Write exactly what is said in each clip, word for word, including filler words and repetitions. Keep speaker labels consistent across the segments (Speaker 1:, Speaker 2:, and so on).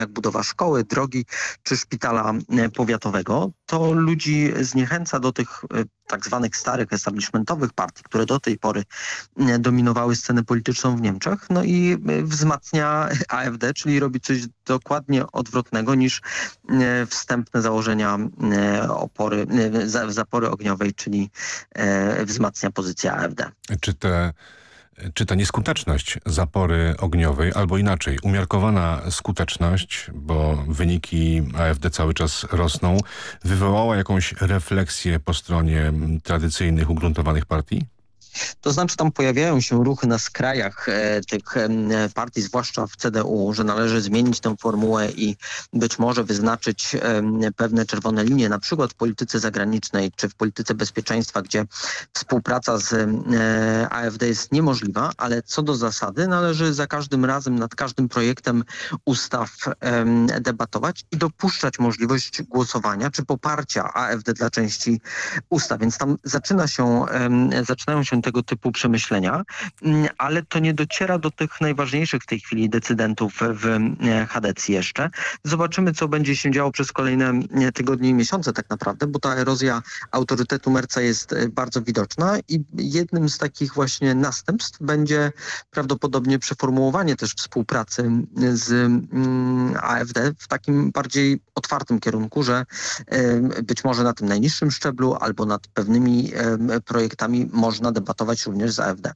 Speaker 1: jak budowa szkoły, drogi czy szpitala powiatowego, to ludzi zniechęca do tych tak zwanych starych establishmentowych partii, które do tej pory dominowały scenę polityczną w Niemczech, no i wzmacnia A F D, czyli robi coś dokładnie odwrotnego niż wstępne założenia opory, zapory ogniowej, czyli wzmacnia pozycję A F D.
Speaker 2: Czy te Czy ta nieskuteczność zapory ogniowej, albo inaczej, umiarkowana skuteczność, bo wyniki A F D cały czas rosną, wywołała jakąś refleksję po stronie tradycyjnych, ugruntowanych partii?
Speaker 1: To znaczy tam pojawiają się ruchy na skrajach e, tych e, partii, zwłaszcza w C D U, że należy zmienić tę formułę i być może wyznaczyć e, pewne czerwone linie, na przykład w polityce zagranicznej czy w polityce bezpieczeństwa, gdzie współpraca z e, A F D jest niemożliwa, ale co do zasady należy za każdym razem nad każdym projektem ustaw e, debatować i dopuszczać możliwość głosowania czy poparcia A F D dla części ustaw. Więc tam zaczyna się, e, zaczynają się tego typu przemyślenia, ale to nie dociera do tych najważniejszych w tej chwili decydentów w Hadecji jeszcze. Zobaczymy, co będzie się działo przez kolejne tygodnie i miesiące tak naprawdę, bo ta erozja autorytetu Merza jest bardzo widoczna i jednym z takich właśnie następstw będzie prawdopodobnie przeformułowanie też współpracy z A F D w takim bardziej otwartym kierunku, że być może na tym najniższym szczeblu albo nad pewnymi projektami można debatować również z A F D.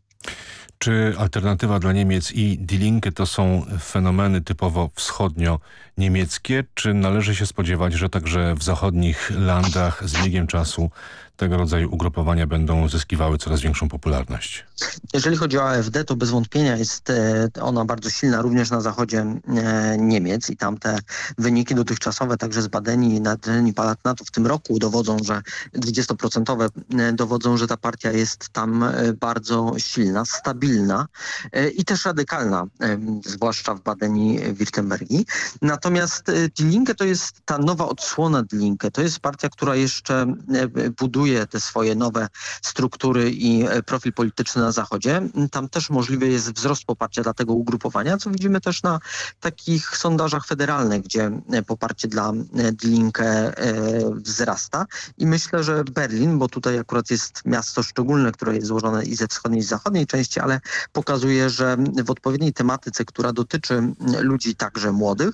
Speaker 2: Czy alternatywa dla Niemiec i Die Linke to są fenomeny typowo wschodnio-niemieckie, czy należy się spodziewać, że także w zachodnich landach z biegiem czasu tego rodzaju ugrupowania będą zyskiwały coraz większą popularność?
Speaker 1: Jeżeli chodzi o A F D, to bez wątpienia jest ona bardzo silna również na zachodzie Niemiec i tam te wyniki dotychczasowe, także z Badeni i Nadrenii Palatynatu w tym roku dowodzą, że dwudziestoprocentowe dowodzą, że ta partia jest tam bardzo silna, stabilna i też radykalna, zwłaszcza w Badeni-Wirtembergii. Natomiast Die Linke to jest ta nowa odsłona Die Linke. To jest partia, która jeszcze buduje te swoje nowe struktury i profil polityczny na Zachodzie. Tam też możliwy jest wzrost poparcia dla tego ugrupowania, co widzimy też na takich sondażach federalnych, gdzie poparcie dla Die Linke wzrasta. I myślę, że Berlin, bo tutaj akurat jest miasto szczególne, które jest złożone i ze wschodniej, i z zachodniej części, ale pokazuje, że w odpowiedniej tematyce, która dotyczy ludzi także młodych,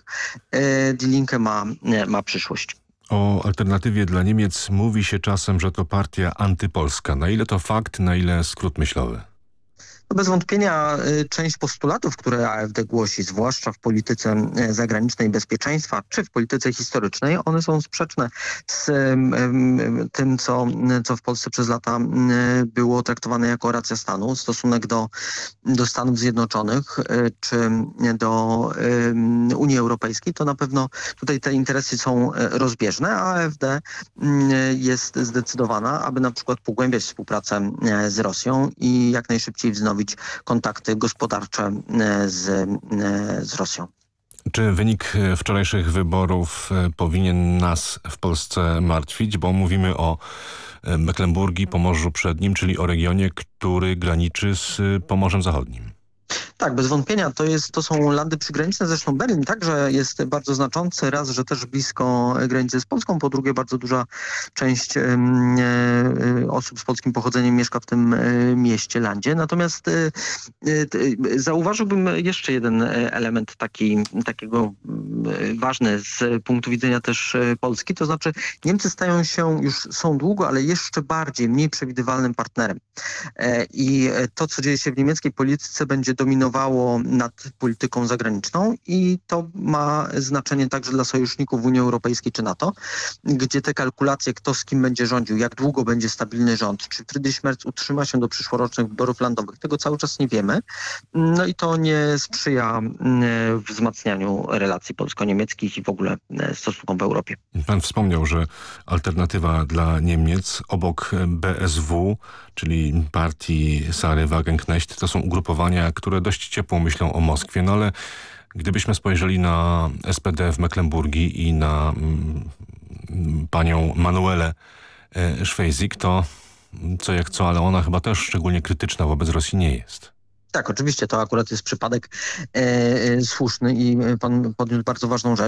Speaker 1: Die Linke ma, ma przyszłość.
Speaker 2: O alternatywie dla Niemiec mówi się czasem, że to partia antypolska. Na ile to fakt, na ile skrót myślowy?
Speaker 1: Bez wątpienia część postulatów, które A F D głosi, zwłaszcza w polityce zagranicznej bezpieczeństwa, czy w polityce historycznej, one są sprzeczne z tym, co, co w Polsce przez lata było traktowane jako racja stanu, stosunek do, do Stanów Zjednoczonych, czy do Unii Europejskiej. To na pewno tutaj te interesy są rozbieżne, a A F D jest zdecydowana, aby na przykład pogłębiać współpracę z Rosją i jak najszybciej wznowić kontakty gospodarcze z, z Rosją.
Speaker 2: Czy wynik wczorajszych wyborów powinien nas w Polsce martwić? Bo mówimy o Mecklenburgii, Pomorzu Przednim, czyli o regionie, który graniczy z Pomorzem Zachodnim.
Speaker 1: Tak, bez wątpienia to, jest, to są landy przygraniczne, zresztą Berlin także jest bardzo znaczący, raz, że też blisko granicy z Polską, po drugie bardzo duża część e, osób z polskim pochodzeniem mieszka w tym e, mieście, landzie. Natomiast e, e, zauważyłbym jeszcze jeden element taki, takiego e, ważny z punktu widzenia też e, Polski, to znaczy Niemcy stają się, już są długo, ale jeszcze bardziej, mniej przewidywalnym partnerem. E, I to, co dzieje się w niemieckiej polityce, będzie dominowało nad polityką zagraniczną i to ma znaczenie także dla sojuszników Unii Europejskiej czy NATO, gdzie te kalkulacje, kto z kim będzie rządził, jak długo będzie stabilny rząd, czy Friedrich Merz utrzyma się do przyszłorocznych wyborów landowych, tego cały czas nie wiemy. No i to nie sprzyja wzmacnianiu relacji polsko-niemieckich i w ogóle stosunkom w Europie.
Speaker 2: Pan wspomniał, że alternatywa dla Niemiec obok B S W, czyli partii Sary Wagenknecht, to są ugrupowania, które dość ciepło myślą o Moskwie, no ale gdybyśmy spojrzeli na S P D w Mecklenburgii i na mm, panią Manuelę e, Schwesig, to co jak co, ale ona chyba też szczególnie krytyczna wobec Rosji nie jest.
Speaker 1: Tak, oczywiście to akurat jest przypadek e, słuszny i pan podniósł bardzo ważną rzecz.